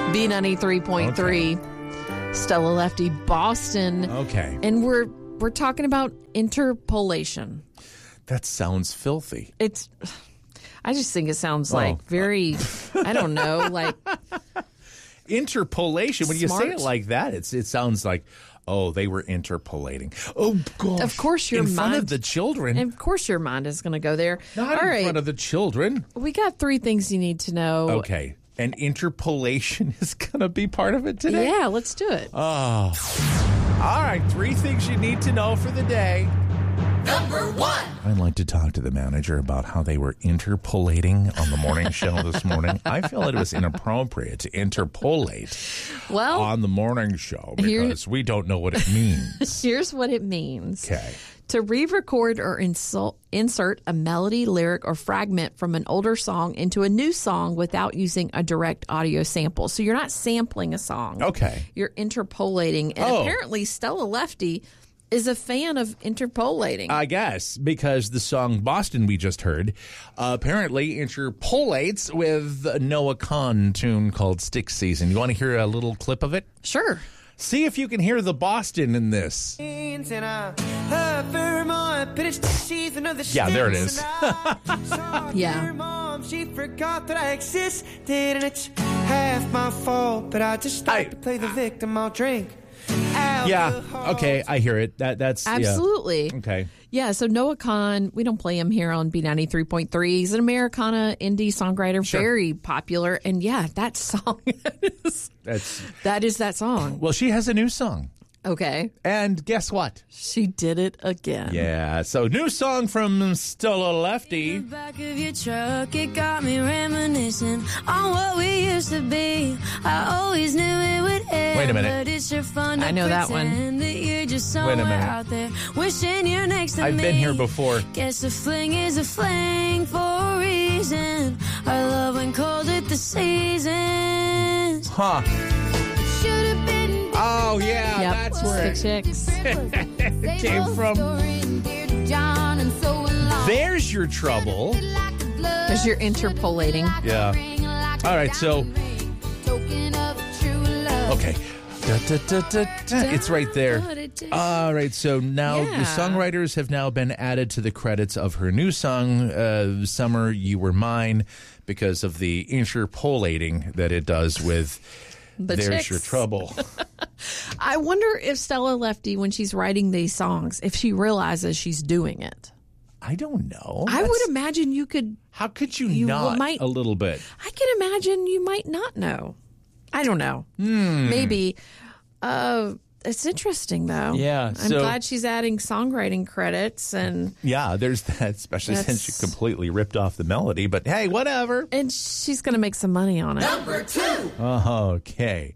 B93.3. Stella Lefty, Boston. Okay. And we're talking about interpolation. That sounds filthy. I just think it sounds like very, I don't know, like interpolation. When you say it Smart. like that, it sounds like, oh, they were interpolating. Oh, gosh. Of course your in front mind- of the children. And of course your mind is going to go there. Not All in right. front of the children. We got 3 things you need to know. Okay. And interpolation is going to be part of it today? Yeah, let's do it. All right. 3 things you need to know for the day. Number 1. I'd like to talk to the manager about how they were interpolating on the morning show this morning. I feel it was inappropriate to interpolate Well, on the morning show because we don't know what it means. here's what it means. Okay. To re-record or insert a melody, lyric, or fragment from an older song into a new song without using a direct audio sample. So you're not sampling a song. Okay. You're interpolating. And apparently Stella Lefty is a fan of interpolating. I guess, because the song Boston we just heard apparently interpolates with a Noah Kahn tune called Stick Season. You want to hear a little clip of it? Sure. See if you can hear the Boston in this. Yeah, there it is. Yeah. Mom, she forgot that I existed, and it's half my fault, but I just like to play the victim. I'll drink. Yeah, okay, I hear it. That's Absolutely. Yeah. Okay. Yeah, so Noah Kahn, we don't play him here on B93.3. He's an Americana indie songwriter, Sure. very popular. And yeah, that song that is that song. Well, she has a new song. Okay. And guess what? She did it again. Yeah, so new song from Stella Lefty. Back of your truck, it got me reminiscing on what we used to be. I always knew it would end. Wait a minute. But it's sure fun to I know that one. pretend that you're just Wait a somewhere minute. out there, wishing you're next to I've me. been here before. Guess a fling is a fling for a reason. Our love went cold at the seasons. Huh. Should have been. Oh, yeah, Yep. that's where Stick Chicks. it came from. There's your trouble. Because you're interpolating. Yeah. All right, so, okay. It's right there. All right, so now Yeah. the songwriters have now been added to the credits of her new song, Summer You Were Mine, because of the interpolating that it does with The There's Chicks. Your Trouble. I wonder if Stella Lefty, when she's writing these songs, if she realizes she's doing it. I don't know. I would imagine you could. How could you, You not might- a little bit? I can imagine you might not know. I don't know. Maybe. It's interesting, though. Yeah, I'm so- glad she's adding songwriting credits, and Yeah, there's that, especially since you That's- completely ripped off the melody. But hey, whatever. she's going to make some money on it. Number 2. Okay.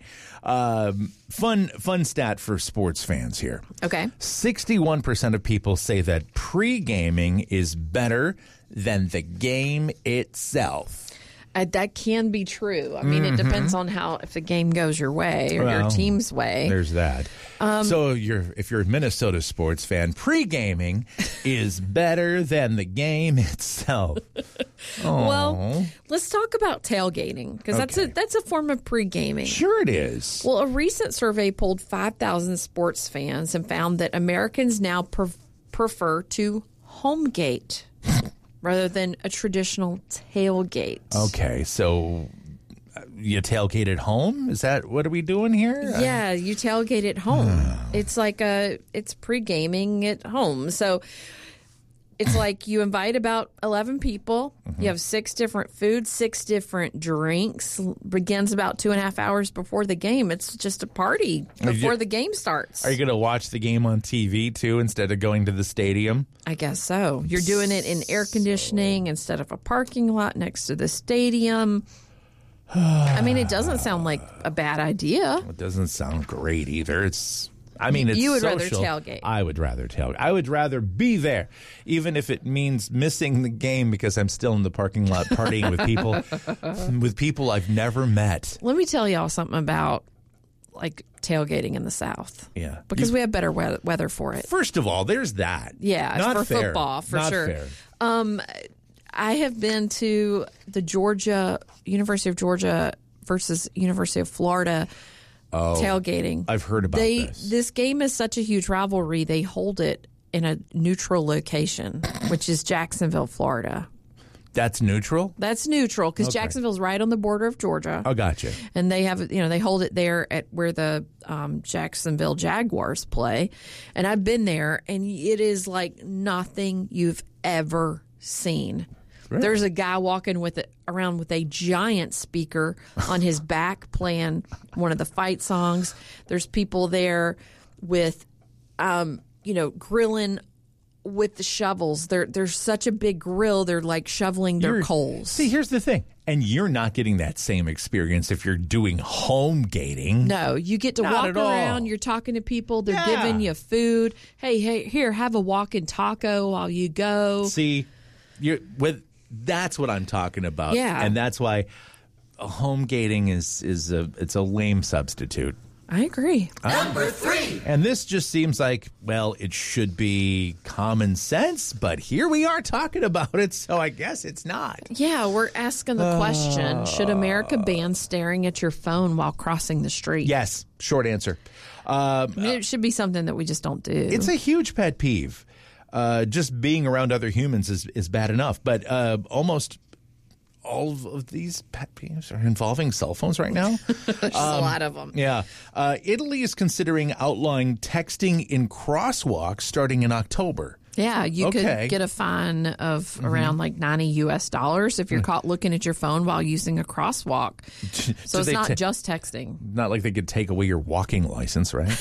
Fun stat for sports fans here. Okay. 61% of people say that pre-gaming is better than the game itself. That can be true. I mean, it depends on if the game goes your way or your Well, team's way. There's that. So if you're a Minnesota sports fan, pre-gaming is better than the game itself. Well, let's talk about tailgating because Okay. that's a form of pre-gaming. Sure it is. Well, a recent survey polled 5,000 sports fans and found that Americans now prefer to homegate rather than a traditional tailgate. Okay, so you tailgate at home? Is that what are we doing here? Yeah, you tailgate at home. It's like it's pre-gaming at home. So it's like you invite about 11 people. You have 6 different foods, 6 different drinks. Begins about 2.5 hours before the game. It's just a party before the game starts. Are you going to watch the game on TV too instead of going to the stadium? I guess so. You're doing it in air conditioning instead of a parking lot next to the stadium. I mean, it doesn't sound like a bad idea. It doesn't sound great either. It's You would rather social. tailgate. I would rather tailgate. I would rather be there, even if it means missing the game because I'm still in the parking lot partying with people I've never met. Let me tell y'all something about like tailgating in the South. Yeah. Because we have better weather for it. First of all, there's that. Yeah, Not for fair. football, for Not sure. fair. I have been to the University of Georgia versus University of Florida tailgating. I've heard about this. This game is such a huge rivalry. They hold it in a neutral location, which is Jacksonville, Florida. That's neutral? That's neutral because Jacksonville's right on the border of Georgia. Oh, gotcha. And they have, they hold it there at where the Jacksonville Jaguars play. And I've been there, and it is like nothing you've ever seen. Really? There's a guy walking around with a giant speaker on his back playing one of the fight songs. There's people there with, grilling with the shovels. There's such a big grill. They're like shoveling their coals. See, here's the thing. And you're not getting that same experience if you're doing home gating. No, you get to walk around. You're talking to people. They're giving you food. Hey, here, have a walking taco while you go. See, that's what I'm talking about. Yeah. And that's why home gating is a lame substitute. I agree. Number 3. And this just seems like, well, it should be common sense, but here we are talking about it, so I guess it's not. Yeah, we're asking the question, should America ban staring at your phone while crossing the street? Yes, short answer. It should be something that we just don't do. It's a huge pet peeve. Just being around other humans is bad enough, but almost all of these pet peeves are involving cell phones right now. There's a lot of them. Yeah. Italy is considering outlawing texting in crosswalks starting in October. Yeah, you could get a fine of around like $90 if you're caught looking at your phone while using a crosswalk. So it's not just texting. Not like they could take away your walking license, right?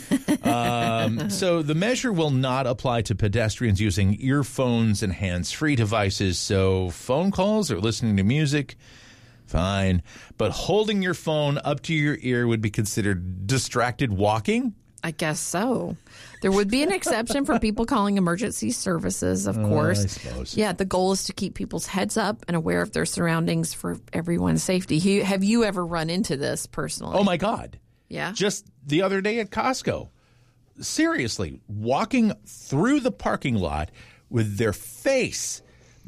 I mean, so the measure will not apply to pedestrians using earphones and hands-free devices. So phone calls or listening to music, fine. But holding your phone up to your ear would be considered distracted walking? I guess so. There would be an exception for people calling emergency services, of course. I suppose. Yeah, the goal is to keep people's heads up and aware of their surroundings for everyone's safety. Have you ever run into this personally? Oh, my God. Yeah? Just the other day at Costco. Seriously, walking through the parking lot with their face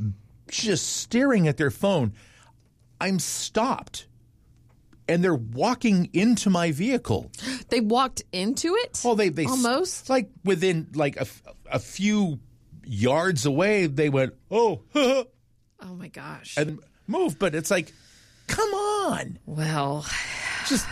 just staring at their phone. I'm stopped. And they're walking into my vehicle. They walked into it? Oh, they almost like within like a few yards away. They went, oh, oh my gosh, and moved. But it's like, come on. Well, just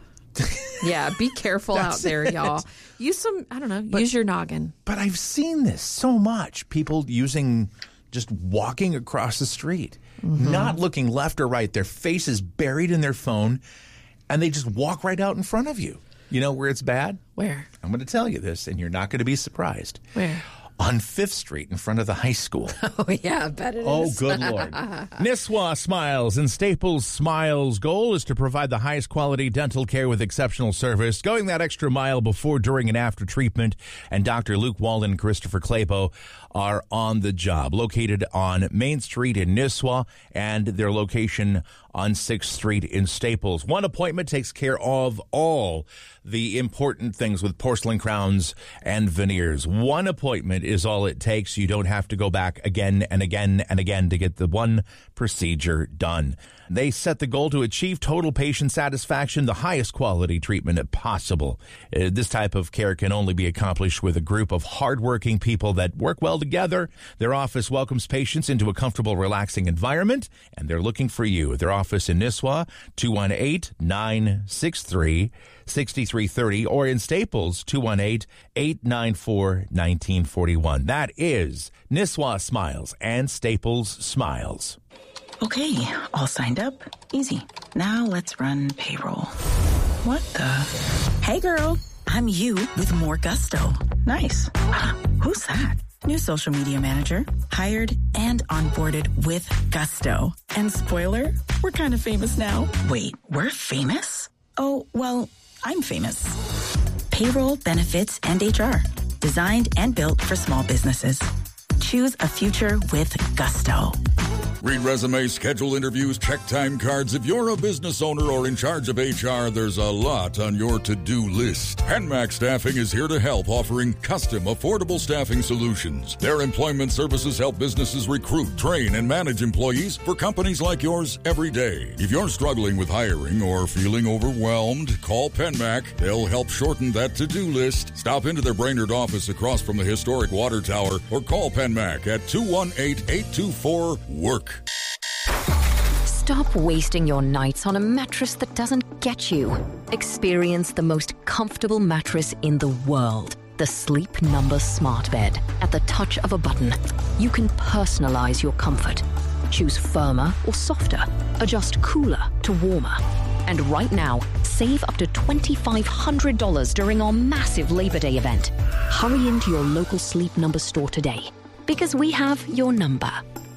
yeah, be careful out there, y'all. Use use your noggin. But I've seen this so much. People just walking across the street. Not looking left or right. Their face is buried in their phone, and they just walk right out in front of you. You know where it's bad? Where? I'm going to tell you this, and you're not going to be surprised. Where? On 5th Street in front of the high school. Oh, yeah, I bet it is. Oh, good Lord. Nisswa Smiles and Staples Smiles' goal is to provide the highest quality dental care with exceptional service, going that extra mile before, during, and after treatment. And Dr. Luke Walden and Christopher Clabo are on the job, located on Main Street in Nisswa, and their location on 6th Street in Staples. One appointment takes care of all the important things with porcelain crowns and veneers. One appointment is all it takes. You don't have to go back again and again and again to get the one procedure done. They set the goal to achieve total patient satisfaction, the highest quality treatment possible. This type of care can only be accomplished with a group of hardworking people that work well together. Their office welcomes patients into a comfortable, relaxing environment, and they're looking for you. Their office in Nisswa, 218-963-6330, or in Staples, 218-894-1941. That is Nisswa Smiles and Staples Smiles. Okay, all signed up. Easy. Now let's run payroll. What the? Hey, girl. I'm you with more gusto. Nice. Who's that? New social media manager. Hired and onboarded with gusto. And spoiler, we're kind of famous now. Wait, we're famous? Oh, well, I'm famous. Payroll, benefits, and HR. Designed and built for small businesses. Choose a future with gusto. Read resumes, schedule interviews, check time cards. If you're a business owner or in charge of HR, there's a lot on your to-do list. PenMax Staffing is here to help, offering custom, affordable staffing solutions. Their employment services help businesses recruit, train, and manage employees for companies like yours every day. If you're struggling with hiring or feeling overwhelmed, call PenMac. They'll help shorten that to-do list. Stop into their Brainerd office across from the historic water tower or call PenMac at 218-824-WORK. Stop wasting your nights on a mattress that doesn't get you. Experience the most comfortable mattress in the world. The Sleep Number Smart Bed. At the touch of a button, you can personalize your comfort. Choose firmer or softer. Adjust cooler to warmer. And right now, save up to $2,500 during our massive Labor Day event. Hurry into your local Sleep Number store today, because we have your number.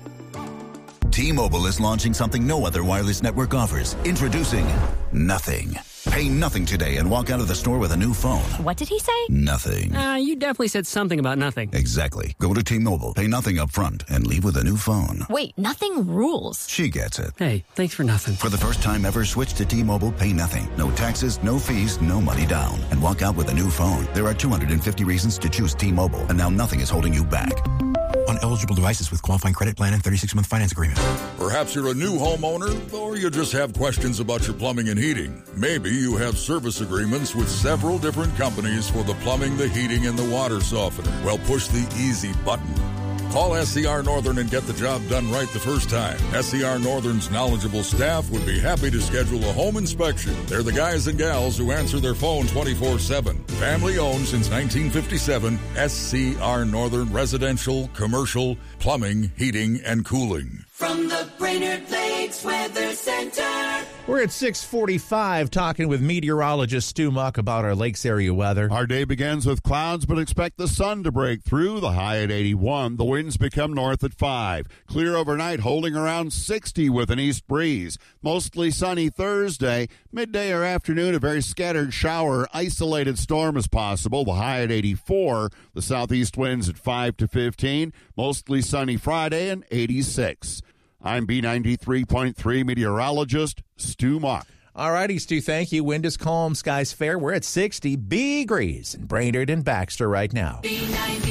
T-Mobile is launching something no other wireless network offers. Introducing Nothing. Pay nothing today and walk out of the store with a new phone. What did he say? Nothing. You definitely said something about nothing. Exactly. Go to T-Mobile, pay nothing up front, and leave with a new phone. Wait, nothing rules. She gets it. Hey, thanks for nothing. For the first time ever, switch to T-Mobile, pay nothing. No taxes, no fees, no money down. And walk out with a new phone. There are 250 reasons to choose T-Mobile, and now nothing is holding you back. On eligible devices with qualifying credit plan and 36-month finance agreement. Perhaps you're a new homeowner, or you just have questions about your plumbing and heating. Maybe you have service agreements with several different companies for the plumbing, the heating, and the water softener. Well, push the easy button. Call SCR Northern and get the job done right the first time. SCR Northern's knowledgeable staff would be happy to schedule a home inspection. They're the guys and gals who answer their phone 24/7. Family owned since 1957. SCR Northern Residential, Commercial, Plumbing, Heating, and Cooling. From the Brainerd Lakes Weather Center. We're at 6:45 talking with meteorologist Stu Muck about our lakes area weather. Our day begins with clouds, but expect the sun to break through. The high at 81. The winds become north at 5. Clear overnight, holding around 60 with an east breeze. Mostly sunny Thursday. Midday or afternoon, a very scattered shower. Isolated storm is possible. The high at 84. The southeast winds at 5 to 15. Mostly sunny Friday and 86. I'm B93.3 meteorologist Stu Muck. All righty, Stu, thank you. Wind is calm, skies fair. We're at 60 degrees in Brainerd and Baxter right now. B90.